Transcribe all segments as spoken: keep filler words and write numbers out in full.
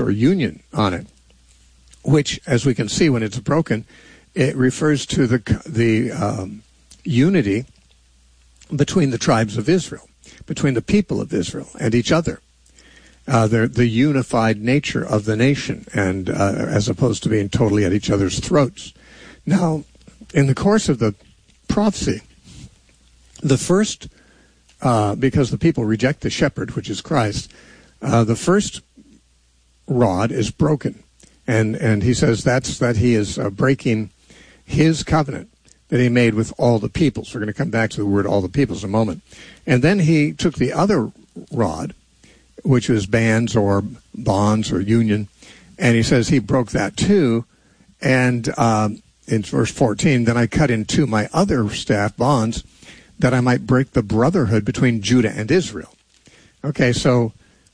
or union on it, which, as we can see when it's broken, it refers to the the um, unity between the tribes of Israel, between the people of Israel and each other. Uh, the the unified nature of the nation, and uh, as opposed to being totally at each other's throats. Now, in the course of the prophecy, the first, uh, because the people reject the shepherd, which is Christ, uh, the first rod is broken, and and he says that's that he is uh, breaking his covenant that he made with all the peoples. We're going to come back to the word all the peoples in a moment. And then he took the other rod, which was bands or bonds or union, and he says he broke that too. And um, in verse fourteen, then I cut in two my other staff bonds, that I might break the brotherhood between Judah and Israel. Okay, so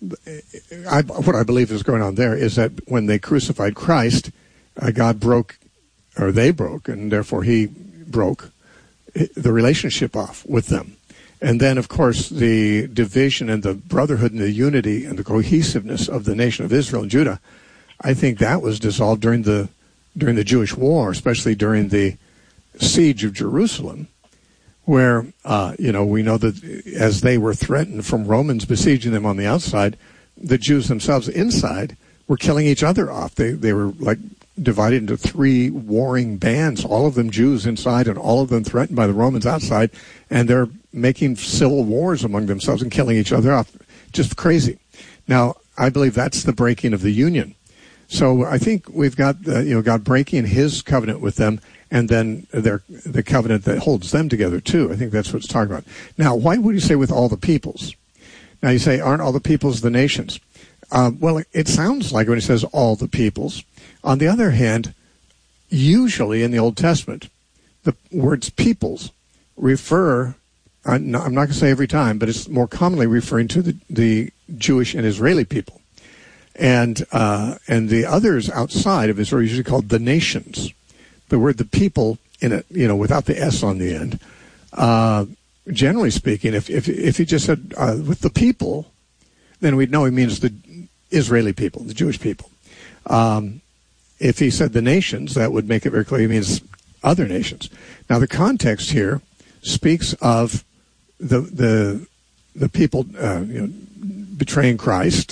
I, what I believe is going on there is that when they crucified Christ, uh, God broke, or they broke, and therefore he broke the relationship off with them. And then, of course, the division and the brotherhood and the unity and the cohesiveness of the nation of Israel and Judah, I think that was dissolved during the during the Jewish war, especially during the siege of Jerusalem, where, uh, you know, we know that as they were threatened from Romans besieging them on the outside, the Jews themselves inside were killing each other off. They they were like divided into three warring bands, all of them Jews inside and all of them threatened by the Romans outside, and they're making civil wars among themselves and killing each other off. Just crazy. Now, I believe that's the breaking of the union. So I think we've got, uh, you know, God breaking his covenant with them, and then their the covenant that holds them together too. I think that's what it's talking about. Now, why would you say with all the peoples? Now you say, aren't all the peoples the nations? Uh, well, it sounds like when he says all the peoples. On the other hand, usually in the Old Testament, the words peoples refer, I'm not, I'm not going to say every time, but it's more commonly referring to the, the Jewish and Israeli people. And uh, and the others outside of Israel are usually called the nations. The word the people, in it, you know, without the S on the end, uh, generally speaking, if, if, if he just said uh, with the people, then we'd know he means the Israeli people, the Jewish people. Um, if he said the nations, that would make it very clear he means other nations. Now, the context here speaks of the the the people uh, you know, betraying Christ,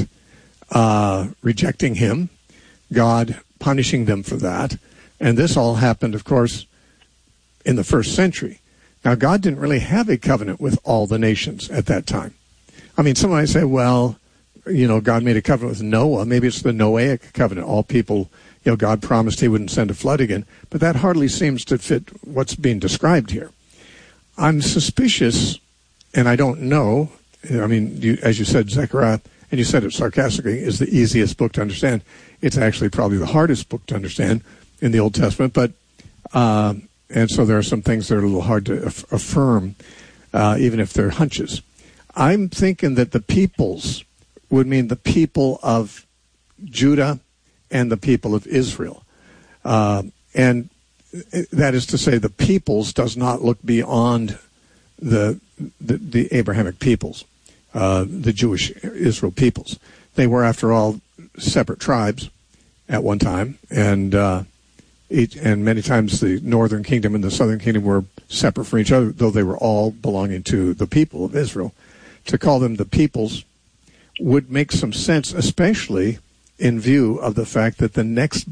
uh, rejecting him, God punishing them for that. And this all happened, of course, in the first century. Now, God didn't really have a covenant with all the nations at that time. I mean, someone might say, well, you know, God made a covenant with Noah. Maybe it's the Noahic covenant. All people, you know, God promised he wouldn't send a flood again. But that hardly seems to fit what's being described here. I'm suspicious, and I don't know. I mean, you, as you said, Zechariah, and you said it sarcastically, is the easiest book to understand. It's actually probably the hardest book to understand in the Old Testament. But uh, and so there are some things that are a little hard to aff- affirm, uh, even if they're hunches. I'm thinking that the peoples would mean the people of Judah and the people of Israel. Uh, and that is to say, the peoples does not look beyond the the, the Abrahamic peoples, uh, the Jewish Israel peoples. They were, after all, separate tribes at one time, and uh, each, and many times the northern kingdom and the southern kingdom were separate from each other, though they were all belonging to the people of Israel. To call them the peoples would make some sense, especially in view of the fact that the next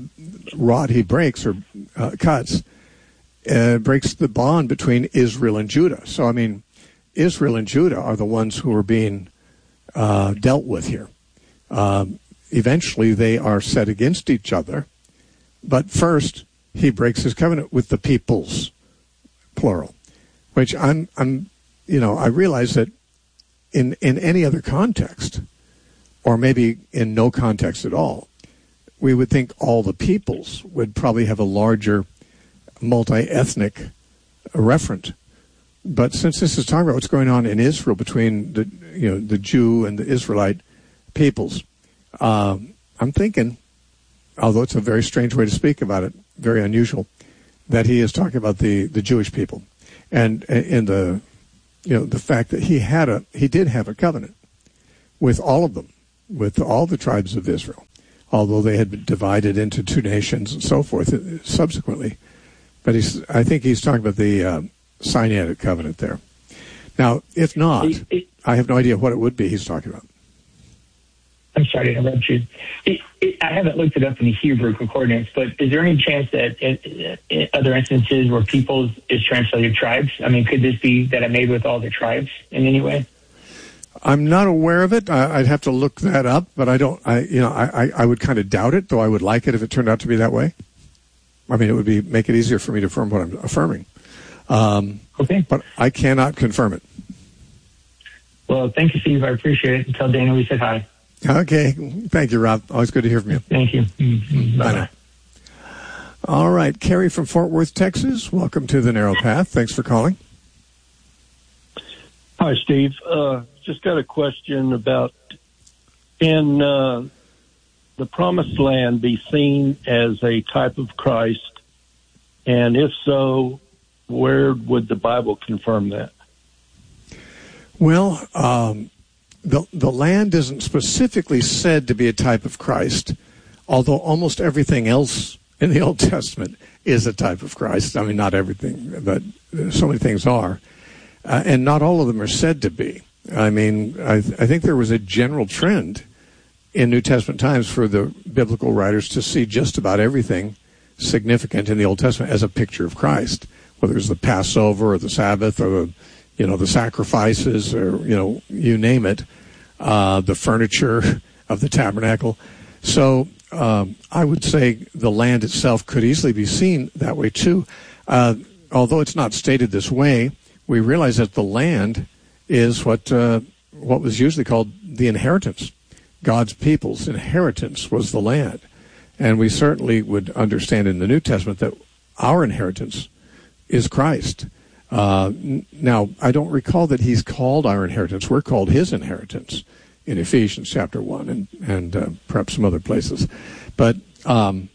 rod he breaks or uh, cuts uh, breaks the bond between Israel and Judah. So, I mean, Israel and Judah are the ones who are being uh, dealt with here. Um, eventually, they are set against each other. But first, he breaks his covenant with the peoples, plural, which I'm, I'm, you know, I realize that in, in any other context, or maybe in no context at all, we would think all the peoples would probably have a larger multi-ethnic referent. But since this is talking about what's going on in Israel between the, you know, the Jew and the Israelite peoples, um, I'm thinking, although it's a very strange way to speak about it, very unusual, that he is talking about the, the Jewish people, and in the, you know, the fact that he had a he did have a covenant with all of them, with all the tribes of Israel. although they had been divided into two nations and so forth subsequently. But he's, I think he's talking about the uh, Sinaitic covenant there. Now, if not, it, it, I have no idea what it would be he's talking about. I'm sorry to interrupt you. It, it, I haven't looked it up in the Hebrew concordance, but is there any chance that in, in other instances where peoples is translated tribes? I mean, could this be that I made with all the tribes in any way? I'm not aware of it. I, I'd have to look that up, but I don't. I, you know, I, I, I would kind of doubt it, though. I would like it if it turned out to be that way. I mean, it would be make it easier for me to affirm what I'm affirming. Um, okay, but I cannot confirm it. Well, thank you, Steve. I appreciate it. And tell Dana we said hi. Okay. Thank you, Rob. Always good to hear from you. Thank you. Mm-hmm. Bye now. All right. Carrie from Fort Worth, Texas. Welcome to the Narrow Path. Thanks for calling. Hi, Steve. Uh, just got a question about, can uh, the Promised Land be seen as a type of Christ? And if so, where would the Bible confirm that? Well, um, the the land isn't specifically said to be a type of Christ, although almost everything else in the Old Testament is a type of Christ. I mean, not everything, but so many things are. Uh, and not all of them are said to be. I mean, I, I think there was a general trend in New Testament times for the biblical writers to see just about everything significant in the Old Testament as a picture of Christ, whether it's the Passover or the Sabbath or the you know, the sacrifices, or, you know, you name it, uh, the furniture of the tabernacle. So um, I would say the land itself could easily be seen that way, too. Uh, although it's not stated this way, we realize that the land is what uh, what was usually called the inheritance. God's people's inheritance was the land. And we certainly would understand in the New Testament that our inheritance is Christ. Uh, now, I don't recall that he's called our inheritance. We're called his inheritance in Ephesians chapter one and, and uh, perhaps some other places. But, um,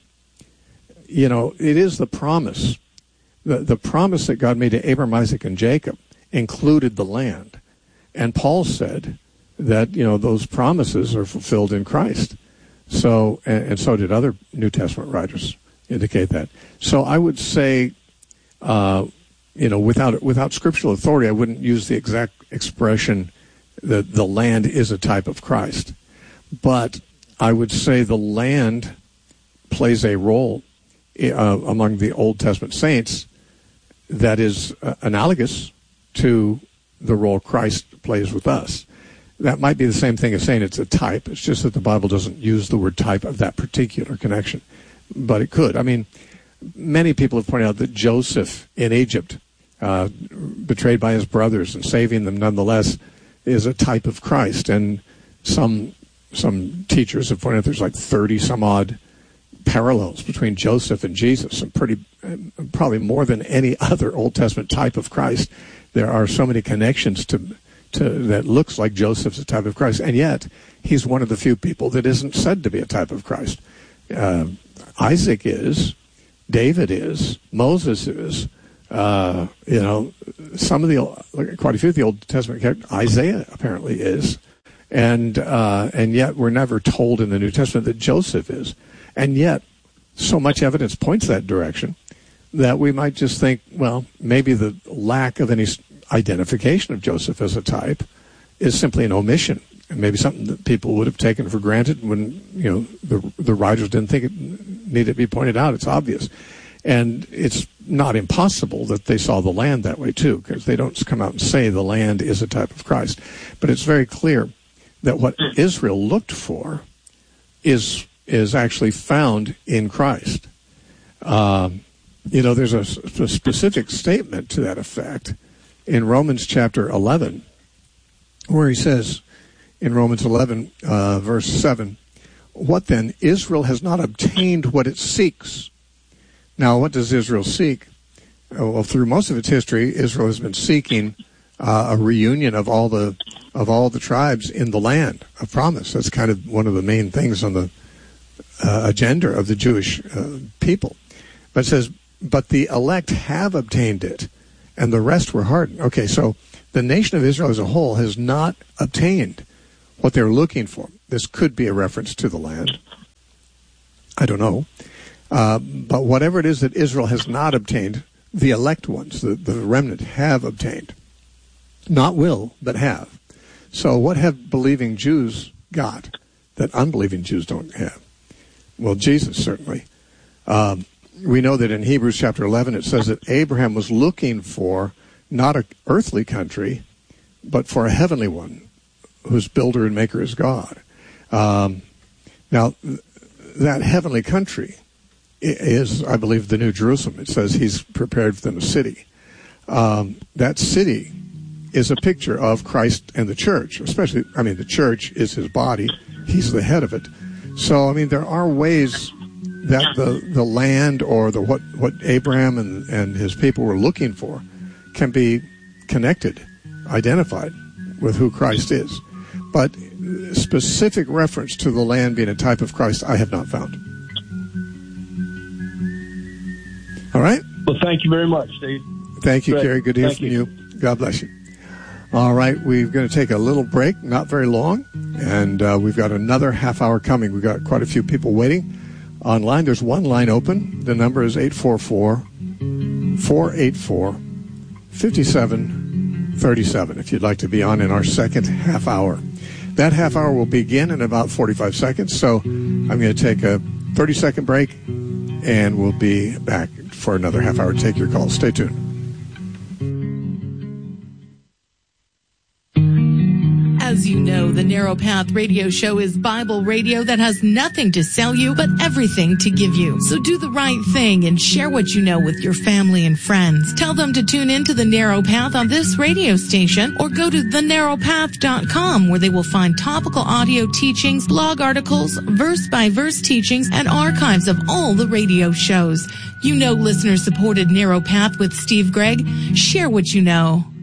you know, it is the promise. The, the promise that God made to Abraham, Isaac, and Jacob included the land. And Paul said that, you know, those promises are fulfilled in Christ. So, and, and so did other New Testament writers indicate that. So I would say, uh, you know, without without scriptural authority, I wouldn't use the exact expression that the land is a type of Christ. But I would say the land plays a role uh, among the Old Testament saints that is uh, analogous to the role Christ plays with us. That might be the same thing as saying it's a type. It's just that the Bible doesn't use the word type of that particular connection. But it could. I mean, many people have pointed out that Joseph in Egypt, uh, betrayed by his brothers and saving them nonetheless, is a type of Christ. And some some teachers have pointed out there's like thirty some odd parallels between Joseph and Jesus, and pretty probably more than any other Old Testament type of Christ. There are so many connections to to that looks like Joseph's a type of Christ, and yet he's one of the few people that isn't said to be a type of Christ. Uh, Isaac is, David is, Moses is, uh, you know, some of the, quite a few of the Old Testament characters, Isaiah apparently is, and uh, and yet we're never told in the New Testament that Joseph is. And yet, so much evidence points that direction that we might just think, well, maybe the lack of any identification of Joseph as a type is simply an omission, and maybe something that people would have taken for granted when, you know, the the writers didn't think it needed to be pointed out. It's obvious. And it's not impossible that they saw the land that way, too, because they don't come out and say the land is a type of Christ. But it's very clear that what Israel looked for is is actually found in Christ. Um, you know, there's a, a specific statement to that effect in Romans chapter eleven, where he says, in Romans eleven, uh, verse seven, "What then? Israel has not obtained what it seeks." Now, what does Israel seek? Well, through most of its history, Israel has been seeking uh, a reunion of all the of all the tribes in the land of promise. That's kind of one of the main things on the uh, agenda of the Jewish uh, people. But it says, "But the elect have obtained it, and the rest were hardened." Okay, so the nation of Israel as a whole has not obtained what they're looking for. This could be a reference to the land. I don't know. Uh, but whatever it is that Israel has not obtained, the elect ones, the, the remnant, have obtained. Not will, but have. So what have believing Jews got that unbelieving Jews don't have? Well, Jesus, certainly. Um, we know that in Hebrews chapter eleven, it says that Abraham was looking for not an earthly country, but for a heavenly one, whose builder and maker is God. Um, now, th- that heavenly country is, I believe, the New Jerusalem. It says he's prepared for them a city. Um, that city is a picture of Christ and the church, especially, I mean, the church is his body. He's the head of it. So, I mean, there are ways that the, the land or the what, what Abraham and, and his people were looking for can be connected, identified with who Christ is. But specific reference to the land being a type of Christ, I have not found. All right? Well, thank you very much, Steve. Thank you, Great. Kerry. Good to hear Thank from you. you. God bless you. All right, we're going to take a little break, not very long, and uh, we've got another half hour coming. We've got quite a few people waiting online. There's one line open. The number is eight four four, four eight four, five seven three seven if you'd like to be on in our second half hour. That half hour will begin in about forty-five seconds, so I'm going to take a thirty-second break, and we'll be back for another half hour to take your calls. Stay tuned. As you know, the Narrow Path Radio Show is Bible radio that has nothing to sell you, but everything to give you. So do the right thing and share what you know with your family and friends. Tell them to tune in to the Narrow Path on this radio station, or go to the narrow path dot com, where they will find topical audio teachings, blog articles, verse-by-verse teachings, and archives of all the radio shows. You know listener-supported Narrow Path with Steve Gregg. Share what you know.